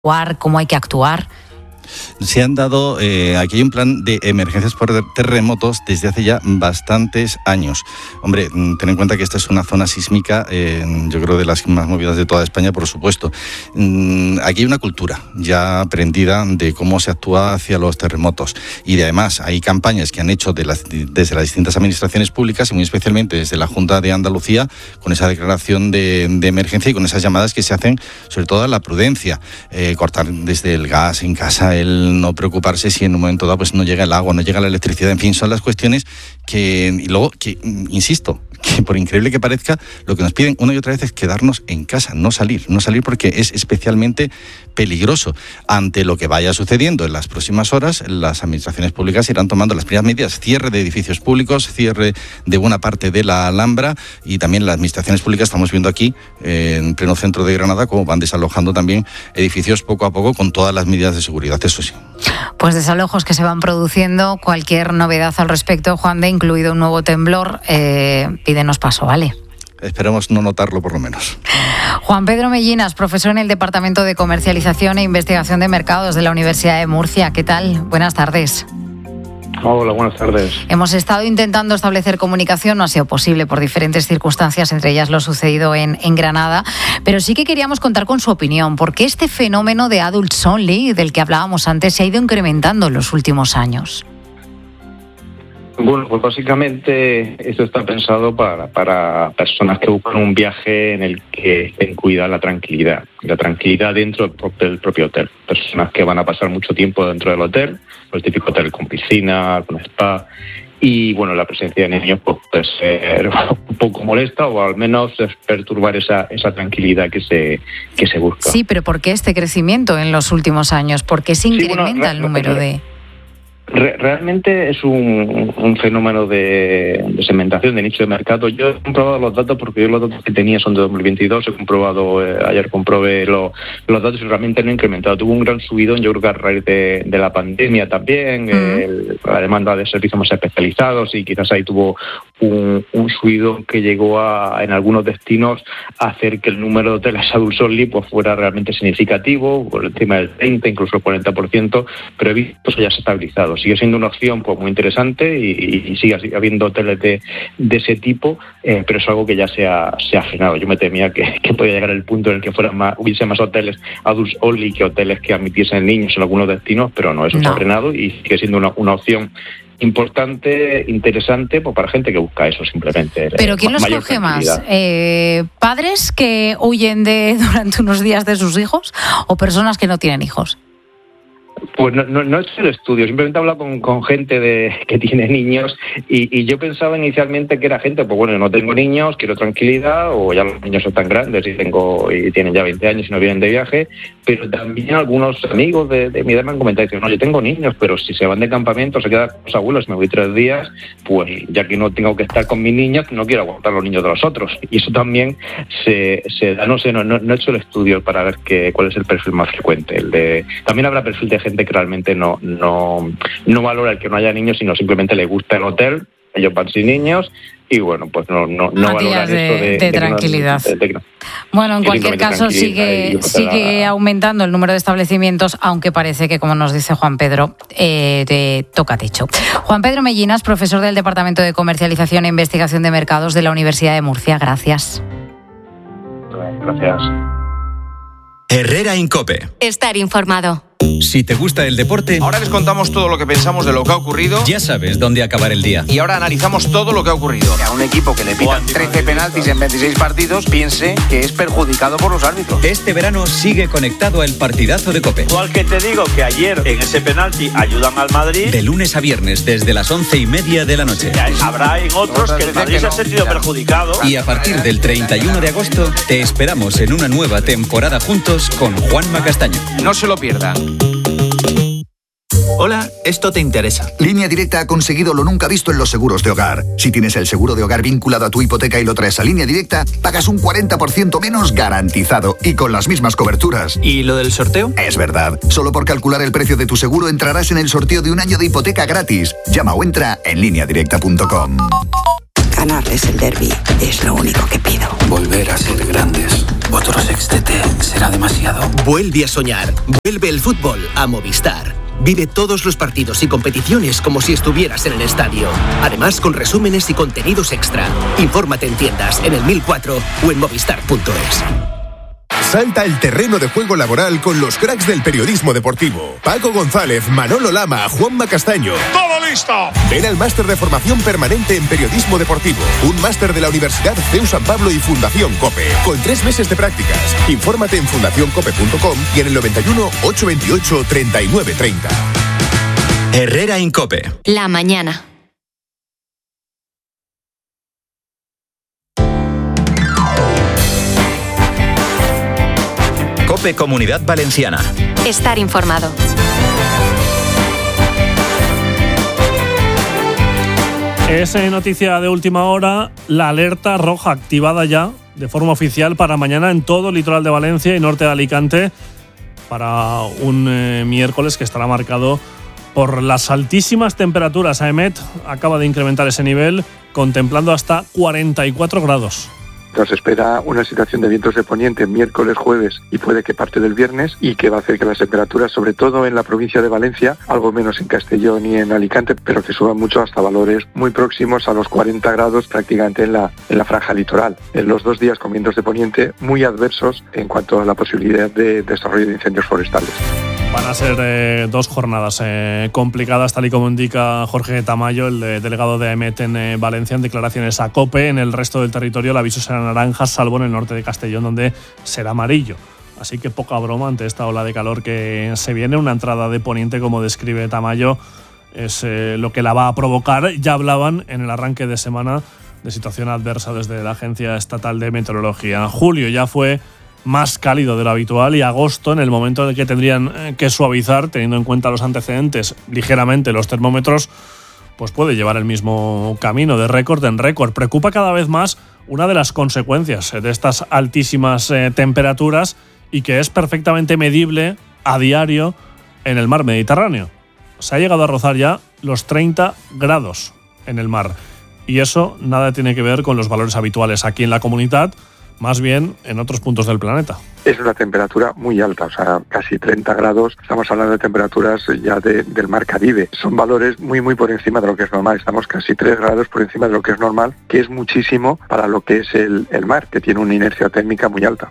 cómo hay que actuar. Se han dado, aquí hay un plan de emergencias por terremotos desde hace ya bastantes años. Hombre, ten en cuenta que esta es una zona sísmica, yo creo de las más movidas de toda España, por supuesto. Aquí hay una cultura ya aprendida de cómo se actúa hacia los terremotos. Y además hay campañas que han hecho desde las distintas administraciones públicas y muy especialmente desde la Junta de Andalucía, con esa declaración de emergencia y con esas llamadas que se hacen sobre todo a la prudencia. Cortar desde el gas en casa, el no preocuparse si en un momento dado pues no llega el agua, no llega la electricidad, en fin, son las cuestiones y luego, insisto, que por increíble que parezca, lo que nos piden una y otra vez es quedarnos en casa, no salir porque es especialmente peligroso. Ante lo que vaya sucediendo en las próximas horas, las administraciones públicas irán tomando las primeras medidas: cierre de edificios públicos, cierre de buena parte de la Alhambra, y también las administraciones públicas, estamos viendo aquí en pleno centro de Granada cómo van desalojando también edificios poco a poco con todas las medidas de seguridad, eso sí. Pues desalojos que se van produciendo. Cualquier novedad al respecto, Juan de, incluido un nuevo temblor, pídenos paso, ¿vale? Esperemos no notarlo, por lo menos. Juan Pedro Mellinas, profesor en el Departamento de Comercialización e Investigación de Mercados de la Universidad de Murcia. ¿Qué tal? Buenas tardes. Hola, buenas tardes. Hemos estado intentando establecer comunicación, no ha sido posible por diferentes circunstancias, entre ellas lo sucedido en Granada, pero sí que queríamos contar con su opinión, porque este fenómeno de adults only, del que hablábamos antes, se ha ido incrementando en los últimos años. Bueno, pues básicamente esto está pensado para personas que buscan un viaje en el que estén cuidada la tranquilidad dentro del propio hotel. Personas que van a pasar mucho tiempo dentro del hotel, el típico hotel con piscina, con spa, y bueno, la presencia de niños pues, puede ser un poco molesta o al menos perturbar esa tranquilidad que se busca. Sí, pero ¿por qué este crecimiento en los últimos años? ¿Por qué se incrementa el número de...? Realmente es un fenómeno de segmentación, de nicho de mercado. Yo he comprobado los datos porque yo los datos que tenía son de 2022. Ayer comprobé los datos y realmente no ha incrementado. Tuvo un gran subidón, yo creo que a raíz de la pandemia también, la demanda de servicios más especializados, y quizás ahí tuvo un subidón que llegó en algunos destinos a hacer que el número de hoteles adults only pues fuera realmente significativo, por encima del 30, incluso el 40%, pero he visto que eso ya se ha estabilizado. Sigue siendo una opción pues muy interesante y sigue habiendo hoteles de ese tipo, pero es algo que ya se ha frenado. Yo me temía que podía llegar el punto en el que hubiese más hoteles adults only que hoteles que admitiesen niños en algunos destinos, pero no, eso se ha frenado y sigue siendo una opción importante, interesante, pues para gente que busca eso simplemente. ¿Pero quién los coge más? ¿Padres que huyen durante unos días de sus hijos o personas que no tienen hijos? Pues no he hecho el estudio, simplemente he hablado con gente que tiene niños y yo pensaba inicialmente que era gente, pues bueno, no tengo niños, quiero tranquilidad, o ya los niños son tan grandes y tienen ya 20 años y no vienen de viaje, pero también algunos amigos de mi edad me han comentado, dicen, no, yo tengo niños, pero si se van de campamento, se quedan con los abuelos, me voy 3 días, pues ya que no tengo que estar con mis niños, no quiero aguantar los niños de los otros. Y eso también se da, no sé, no he hecho el estudio para ver cuál es el perfil más frecuente. También habrá perfil de gente que realmente no valora el que no haya niños, sino simplemente le gusta el hotel, ellos van sin niños y bueno, pues no valoran eso de tranquilidad. Bueno, en cualquier caso sigue aumentando el número de establecimientos, aunque parece que, como nos dice Juan Pedro, toca techo. Juan Pedro Mellinas, profesor del Departamento de Comercialización e Investigación de Mercados de la Universidad de Murcia. Gracias. Gracias. Herrera en COPE. Estar informado. Si te gusta el deporte, ahora les contamos todo lo que pensamos de lo que ha ocurrido. Ya sabes dónde acabar el día. Y ahora analizamos todo lo que ha ocurrido. Que a un equipo que le pitan 13 penaltis en 26 partidos piense que es perjudicado por los árbitros. Este verano sigue conectado al partidazo de COPE. Igual que te digo que ayer en ese penalti ayudan al Madrid. De lunes a viernes desde las 11:30 de la noche. Habrá en otros que el Madrid se ha sentido perjudicado. Y a partir del 31 de agosto te esperamos en una nueva temporada juntos con Juanma Castaño. No se lo pierdan. Hola, esto te interesa. Línea Directa ha conseguido lo nunca visto en los seguros de hogar. Si tienes el seguro de hogar vinculado a tu hipoteca y lo traes a Línea Directa, pagas un 40% menos garantizado y con las mismas coberturas. ¿Y lo del sorteo? Es verdad. Solo por calcular el precio de tu seguro entrarás en el sorteo de un año de hipoteca gratis. Llama o entra en lineadirecta.com. Ganarles el derbi es lo único que pido. Volver a ser grandes. Otro sextete será demasiado. Vuelve a soñar. Vuelve el fútbol a Movistar. Vive todos los partidos y competiciones como si estuvieras en el estadio. Además, con resúmenes y contenidos extra. Infórmate en tiendas, en el 1004 o en movistar.es. Salta al terreno de juego laboral con los cracks del periodismo deportivo. Paco González, Manolo Lama, Juanma Castaño. ¡Todo listo! Ven al máster de formación permanente en periodismo deportivo. Un máster de la Universidad CEU San Pablo y Fundación COPE. Con 3 meses de prácticas. Infórmate en fundacioncope.com y en el 91 828 3930. Herrera Incope. La mañana. COPE Comunidad Valenciana. Estar informado. Es noticia de última hora, la alerta roja activada ya de forma oficial para mañana en todo el litoral de Valencia y norte de Alicante para un miércoles que estará marcado por las altísimas temperaturas. AEMET acaba de incrementar ese nivel contemplando hasta 44 grados. Nos espera una situación de vientos de poniente miércoles, jueves y puede que parte del viernes, y que va a hacer que las temperaturas, sobre todo en la provincia de Valencia, algo menos en Castellón y en Alicante, pero que suban mucho hasta valores muy próximos a los 40 grados prácticamente en la franja litoral. En los 2 días con vientos de poniente muy adversos en cuanto a la posibilidad de desarrollo de incendios forestales. Van a ser 2 jornadas complicadas, tal y como indica Jorge Tamayo, el delegado de AEMET en Valencia, en declaraciones a COPE. En el resto del territorio el aviso será naranja, salvo en el norte de Castellón, donde será amarillo. Así que poca broma ante esta ola de calor que se viene. Una entrada de poniente, como describe Tamayo, es lo que la va a provocar. Ya hablaban en el arranque de semana de situación adversa desde la Agencia Estatal de Meteorología. Julio ya fue más cálido de lo habitual y agosto, en el momento en el que tendrían que suavizar, teniendo en cuenta los antecedentes, ligeramente los termómetros, pues puede llevar el mismo camino de récord en récord. Preocupa cada vez más una de las consecuencias de estas altísimas temperaturas, y que es perfectamente medible a diario en el mar Mediterráneo. Se ha llegado a rozar ya los 30 grados en el mar, y eso nada tiene que ver con los valores habituales aquí en la comunidad, más bien en otros puntos del planeta. Es una temperatura muy alta, o sea, casi 30 grados. Estamos hablando de temperaturas ya del mar Caribe. Son valores muy por encima de lo que es normal. Estamos casi 3 grados por encima de lo que es normal, que es muchísimo para lo que es el mar, que tiene una inercia térmica muy alta.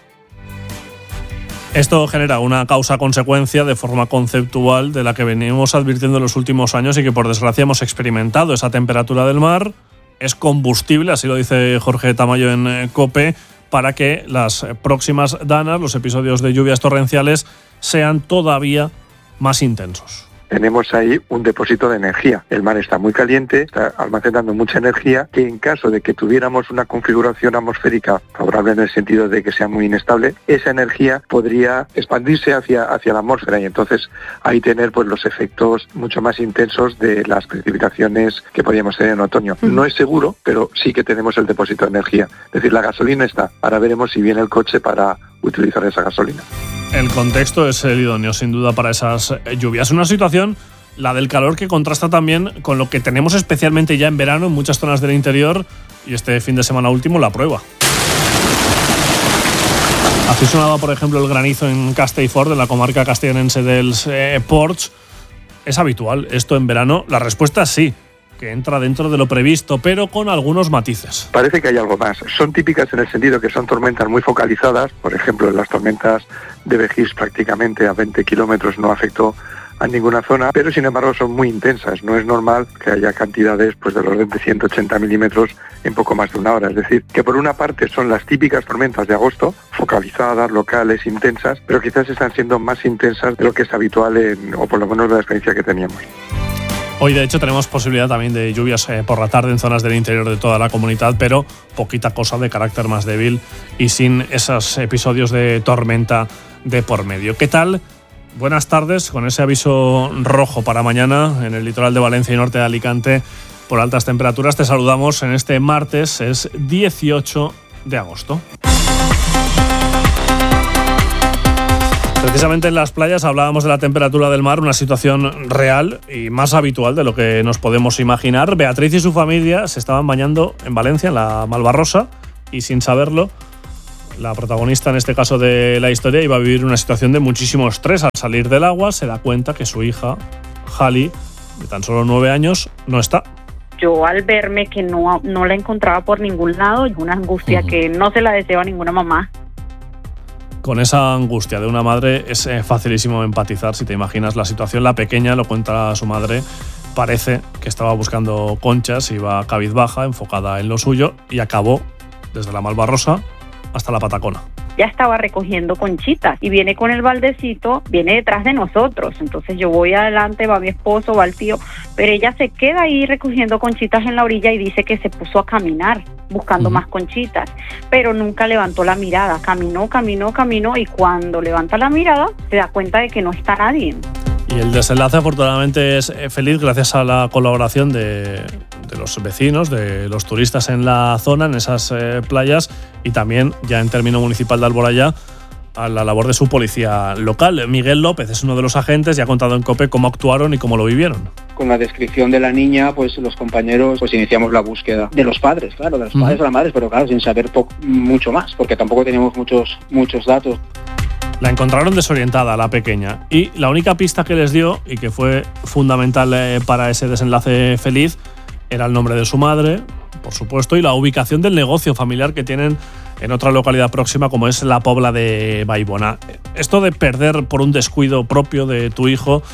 Esto genera una causa-consecuencia de forma conceptual de la que venimos advirtiendo en los últimos años y que por desgracia hemos experimentado. Esa temperatura del mar es combustible, así lo dice Jorge Tamayo en COPE, para que las próximas danas, los episodios de lluvias torrenciales, sean todavía más intensos. Tenemos ahí un depósito de energía. El mar está muy caliente, está almacenando mucha energía, que en caso de que tuviéramos una configuración atmosférica favorable en el sentido de que sea muy inestable, esa energía podría expandirse hacia la atmósfera y entonces ahí tener pues los efectos mucho más intensos de las precipitaciones que podríamos tener en otoño. No es seguro, pero sí que tenemos el depósito de energía. Es decir, la gasolina está. Ahora veremos si viene el coche para utilizar esa gasolina. El contexto es el idóneo, sin duda, para esas lluvias. Una situación, la del calor, que contrasta también con lo que tenemos especialmente ya en verano en muchas zonas del interior, y este fin de semana último la prueba. Así sonaba, por ejemplo, el granizo en Castellfort, en la comarca castellonense del Ports. ¿Es habitual esto en verano? La respuesta es sí, que entra dentro de lo previsto, pero con algunos matices. Parece que hay algo más. Son típicas en el sentido que son tormentas muy focalizadas. Por ejemplo, en las tormentas de Begís prácticamente a 20 kilómetros no afectó a ninguna zona, pero sin embargo son muy intensas. No es normal que haya cantidades pues del orden de 180 milímetros en poco más de una hora. Es decir, que por una parte son las típicas tormentas de agosto, focalizadas, locales, intensas, pero quizás están siendo más intensas de lo que es habitual o por lo menos de la experiencia que teníamos. Hoy, de hecho, tenemos posibilidad también de lluvias por la tarde en zonas del interior de toda la comunidad, pero poquita cosa, de carácter más débil y sin esos episodios de tormenta de por medio. ¿Qué tal? Buenas tardes, con ese aviso rojo para mañana en el litoral de Valencia y norte de Alicante por altas temperaturas. Te saludamos en este martes, es 18 de agosto. Precisamente en las playas hablábamos de la temperatura del mar, una situación real y más habitual de lo que nos podemos imaginar. Beatriz y su familia se estaban bañando en Valencia, en la Malvarrosa, y sin saberlo, la protagonista en este caso de la historia, iba a vivir una situación de muchísimo estrés. Al salir del agua se da cuenta que su hija, Hali, de tan solo 9 años, no está. Yo al verme que no la encontraba por ningún lado, una angustia que no se la deseo a ninguna mamá. Con esa angustia de una madre es facilísimo empatizar. Si te imaginas la situación, la pequeña, lo cuenta su madre, parece que estaba buscando conchas, iba cabizbaja, enfocada en lo suyo, y acabó desde la Malvarrosa hasta la Patacona. Ya estaba recogiendo conchitas y viene con el baldecito, viene detrás de nosotros. Entonces yo voy adelante, va mi esposo, va el tío, pero ella se queda ahí recogiendo conchitas en la orilla y dice que se puso a caminar buscando más conchitas, pero nunca levantó la mirada. Caminó y cuando levanta la mirada se da cuenta de que no está nadie. Y el desenlace afortunadamente es feliz gracias a la colaboración de los vecinos, de los turistas en la zona, en esas playas, y también, ya en término municipal de Alboraya, a la labor de su policía local. Miguel López es uno de los agentes y ha contado en COPE cómo actuaron y cómo lo vivieron. Con la descripción de la niña, pues los compañeros iniciamos la búsqueda de los padres, claro, de los padres de las madres, pero claro, sin saber mucho más, porque tampoco teníamos muchos datos. La encontraron desorientada, la pequeña, y la única pista que les dio, y que fue fundamental para ese desenlace feliz, era el nombre de su madre, por supuesto, y la ubicación del negocio familiar que tienen en otra localidad próxima, como es la Pobla de Baibona. Esto de perder por un descuido propio de tu hijo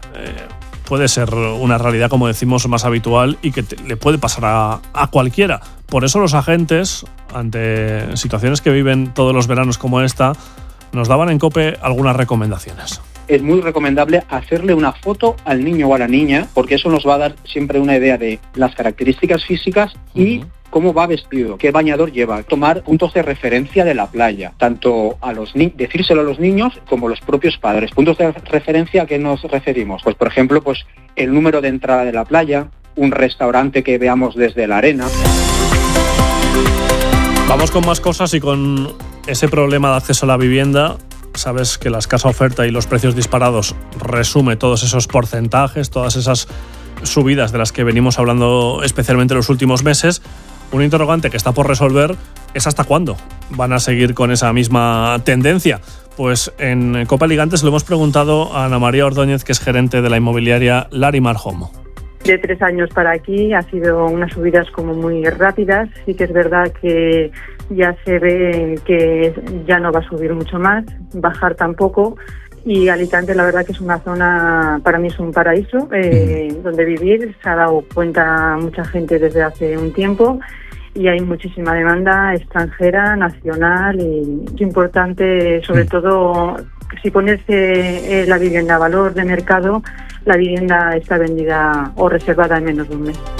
puede ser una realidad, como decimos, más habitual y que le puede pasar a cualquiera. Por eso los agentes, ante situaciones que viven todos los veranos como esta, nos daban en COPE algunas recomendaciones. Es muy recomendable hacerle una foto al niño o a la niña, porque eso nos va a dar siempre una idea de las características físicas y cómo va vestido, qué bañador lleva. Tomar puntos de referencia de la playa, tanto a decírselo a los niños como a los propios padres. Puntos de referencia, ¿a qué nos referimos? Pues por ejemplo, pues el número de entrada de la playa, un restaurante que veamos desde la arena. Vamos con más cosas y con ese problema de acceso a la vivienda. Sabes que la escasa oferta y los precios disparados resume todos esos porcentajes, todas esas subidas de las que venimos hablando especialmente en los últimos meses. Un interrogante que está por resolver es hasta cuándo van a seguir con esa misma tendencia. Pues en Copa Ligantes lo hemos preguntado a Ana María Ordóñez, que es gerente de la inmobiliaria Larimar Home. De 3 años para aquí ha sido unas subidas como muy rápidas. Sí que es verdad que ya se ve que ya no va a subir mucho más, bajar tampoco. Y Alicante, la verdad que es una zona, para mí es un paraíso donde vivir. Se ha dado cuenta mucha gente desde hace un tiempo y hay muchísima demanda extranjera, nacional, y es importante, sobre todo, si pones la vivienda a valor de mercado, la vivienda está vendida o reservada en menos de un mes.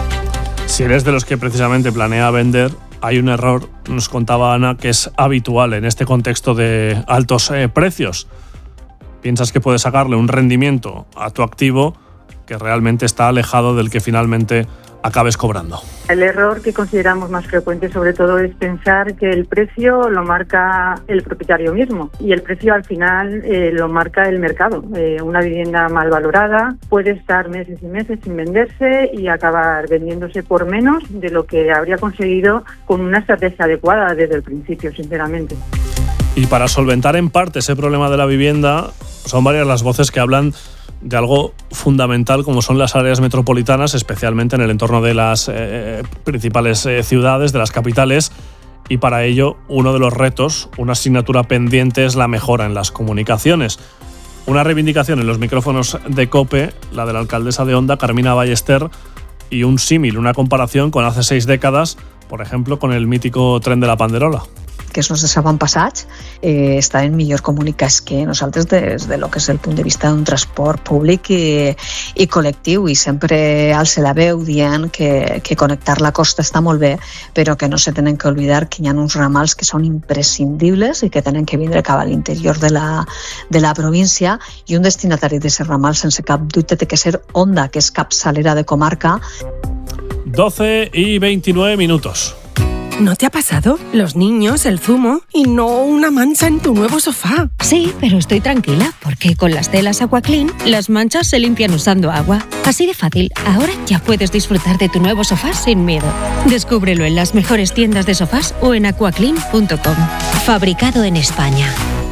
Si eres de los que precisamente planea vender, hay un error, nos contaba Ana, que es habitual en este contexto de altos precios. Piensas que puedes sacarle un rendimiento a tu activo que realmente está alejado del que finalmente acabes cobrando. El error que consideramos más frecuente sobre todo es pensar que el precio lo marca el propietario mismo y el precio al final lo marca el mercado. Una vivienda mal valorada puede estar meses y meses sin venderse y acabar vendiéndose por menos de lo que habría conseguido con una estrategia adecuada desde el principio, sinceramente. Y para solventar en parte ese problema de la vivienda, son varias las voces que hablan de algo fundamental como son las áreas metropolitanas, especialmente en el entorno de las principales ciudades, de las capitales, y para ello uno de los retos, una asignatura pendiente, es la mejora en las comunicaciones. Una reivindicación en los micrófonos de COPE, la de la alcaldesa de Onda, Carmina Ballester, y un símil, una comparación con hace 6 décadas, por ejemplo, con el mítico tren de la Panderola. Que els nostres avantpassats estaven millor comunicats que nosaltres des de lo que és el punt de vista d'un transport públic i col·lectiu, i sempre alça la veu dient que connectar la costa està molt bé, però que no se tenen que oblidar que hi ha uns ramals que són imprescindibles i que tenen que vindre cap a l'interior de la província, i un destinatari d'aquest ramal sense cap dubte té que ser Onda, que és capçalera de comarca. 12 y 29 minutos. ¿No te ha pasado? Los niños, el zumo y no una mancha en tu nuevo sofá. Sí, pero estoy tranquila porque con las telas Aquaclean las manchas se limpian usando agua. Así de fácil, ahora ya puedes disfrutar de tu nuevo sofá sin miedo. Descúbrelo en las mejores tiendas de sofás o en aquaclean.com. Fabricado en España.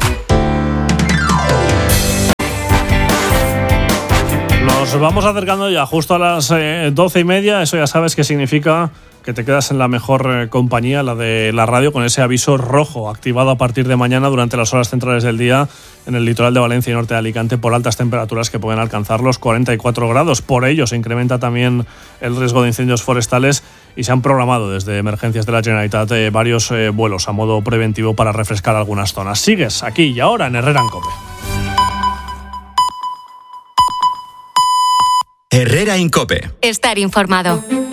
Nos vamos acercando ya justo a las 12:30. Eso ya sabes que significa que te quedas en la mejor compañía, la de la radio, con ese aviso rojo activado a partir de mañana durante las horas centrales del día en el litoral de Valencia y norte de Alicante por altas temperaturas que pueden alcanzar los 44 grados. Por ello se incrementa también el riesgo de incendios forestales y se han programado desde Emergencias de la Generalitat varios vuelos a modo preventivo para refrescar algunas zonas. Sigues aquí y ahora en Herrera en COPE. Herrera en COPE. Estar informado.